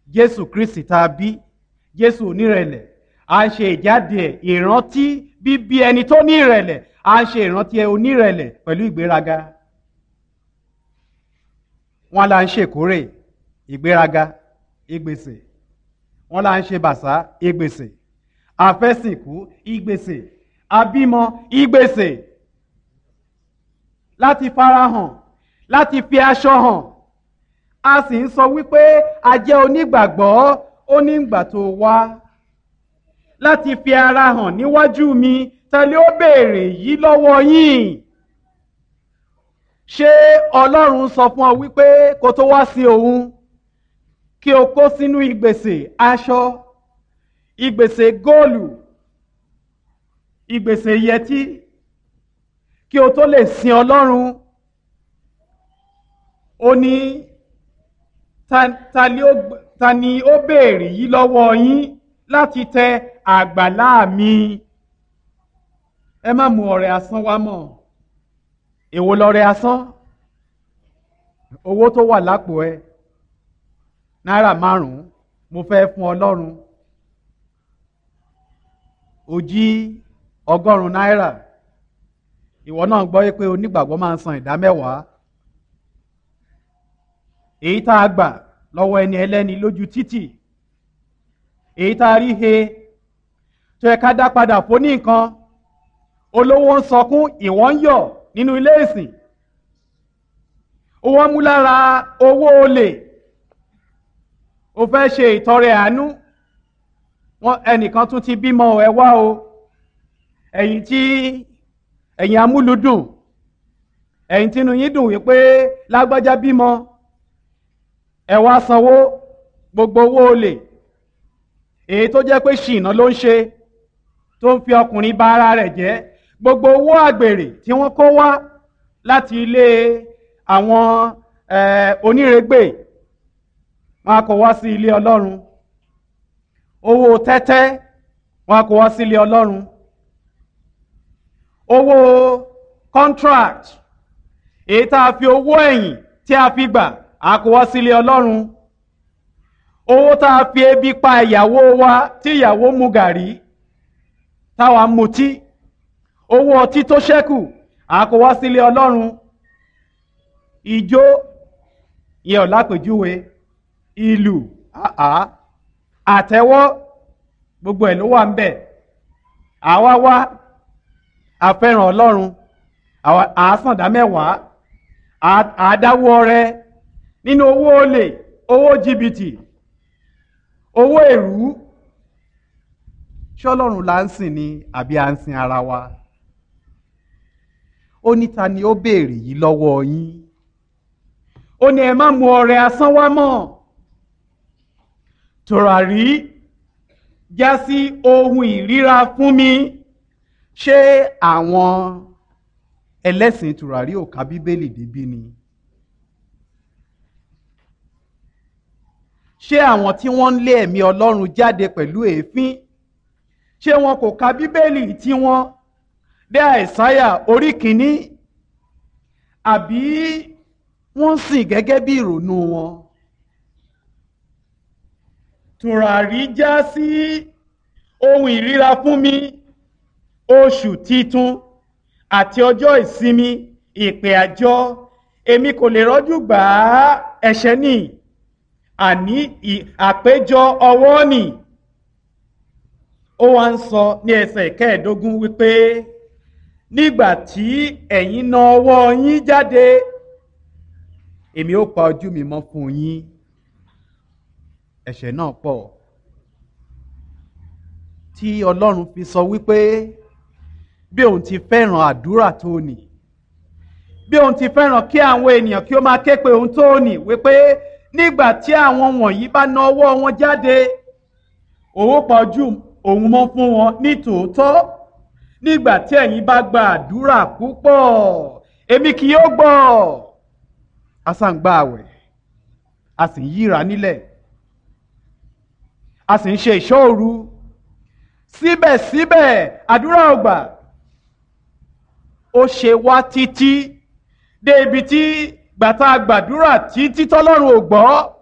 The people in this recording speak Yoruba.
Jésù Kristi tá a bí, Jésù onírẹ̀lẹ̀, à ń ṣe ìjáde ẹ̀ ìrántí bíbí ẹni tó ní ìrẹ̀lẹ̀, à ń ṣe ìrántí ẹ onírẹ̀lẹ̀ pẹ̀lú ìgbéraga. Wọ́n là ń ṣèkórè, ìgbéraga, ìgbèsè. Wọ́n là ń ṣe bàsá, ìgbèsè. Àfẹ́sìnkú, ìgbèsè. Àbímọ, ìgbèsè. Láti farahàn, láti fi aṣọ hàn. A sì ń sọ wípé a jẹ́ onígbàgbọ́, ó ní ìgbà tó wá láti fi ara hàn níwájú mi, tẹ́lẹ̀ ó béèrè yìí lọ́wọ́ yín. Ṣé Ọlọ́run sọ fún ọ wípé kó tó wá sí òun kí o kó sínú ìgbèsè aṣọ, ìgbèsè góòlù, ìgbèsè yẹtí kí o tó lè sin Ọlọ́run? Ó ní ta ni ó béèrè yìí lọ́wọ́ yín láti tẹ àgbàlá mi? Ẹ má mú ọrẹ asán wá mọ́. Èwo lọrẹ asán? Owó tó wà lápò ẹ, náírà 5 mo fẹ́ fún Ọlọ́run. Ó jí 100 náírà. Ìwọ náà gbọ́ pé onígbàgbọ́ máa ń san 10%. Èyí tá a gbà lọ́wọ́ ẹni ẹlẹ́ni lójú títì, èyí tá a rí he tó yẹ ká dá padà fún ní nǹkan, olówó ń sọkún, ìwọ ń yọ̀ nínú ilé ìsìn. Owó mú lára owó olè, o fẹ́ ṣe ìtọrẹ àánú, ẹnìkan tún ti bímọ ẹ wá o, ẹ̀yin amúlùdùn, ẹ̀yin tínú yín dùn wípé lágbájá bímọ, ẹ wá sanwó gbogbo owó olè, èyí tó jẹ́ pé ṣìnà ló ń ṣe, tó ń fi ọkùnrin bà ara rẹ̀ jẹ́, gbogbo owó àgbèrè tí wọ́n kó wá láti ilé àwọn onírègbè, wọ́n kó wá sí ilé Ọlọ́run. Owó tẹ́tẹ́ wọ́n kó wá sí ilé Ọlọ́run. Owó contract, èyí tá a fi owó ẹ̀yìn tí a fi gbà, a kó wá sí ilé Ọlọ́run. Owó tá a fi ebi pa ìyàwó wa tí ìyàwó mu gàrí táwa mutí, owó ọtí tó ṣẹ́kù, a kó wá sí ilé Ọlọ́run. Ijó yẹn ò lápèjúwe, ìlù àtẹ́wọ́, gbogbo ẹ̀ ló wà ń bẹ̀. Àwa wá àfẹ́ràn Ọlọ́run, àásàndá 10, àádáwó rẹ nínú owó olè, owó jìbìtì, owó èrú. Ṣọ́lọ́run là ń sìn ni àbí à ń sin ara wa? Ó ní ta ni ó béèrè yìí lọ́wọ́ yín? Ó ní ẹ má mú ọrẹ asán wá mọ́. Tùràrí já sí ohun ìríra fún mi. Ṣé àwọn ẹlẹ́sìn tùràrí ò ka Bíbélì débí ni? Ṣé àwọn tí wọ́n ń lé ẹ̀mí Ọlọ́run jáde pẹ̀lú èéfín, ṣé wọn kò ka Bíbélì tí wọ́n dé Àìsáyà orí 1? Àbí wọ́n sìn gẹ́gẹ́ bí ìrònú wọn? Tùràrí já sí ohun ìríra fún mi, oṣù titun àti ọjọ́ ìsinmi, ìpè àjọ, èmi kò lè rọ́jú gbà á, ẹ̀ṣẹ̀ ni, àní àpéjọ ọwọ́ nì. Ó wá ń sọ ní ẹsẹ̀ 15 wípé nígbà tí ẹ̀yin na ọwọ́ yín jáde, èmi ó pa ojú mi mọ́ fún yín. Ẹ̀ṣẹ̀ náà pọ̀ tí Ọlọ́run fi sọ wípé bí òun ti fẹ́ràn àdúrà tó nì, bí òun ti fẹ́ràn kí àwọn ènìyàn kí ó máa ké pe òun tó nì, wípé nígbà tí àwọn wọ̀nyí bá na ọwọ́ wọn jáde, òun ó pa ojú òun mọ́ fún wọn ní tòótọ́. Nígbà tí ẹ̀yin bá gba àdúrà púpọ̀, èmi kì yóò gbọ́. A sá ń gba àwẹ̀, a sì ń yíra nílẹ̀, a sì ń ṣe ìṣọ́ òru, síbẹ̀síbẹ̀ àdúrà ò gbà. Ó ṣe wá títí dé ibi tí gbàtà gbàdúrà títí tọ́lọ́run ò gbọ́,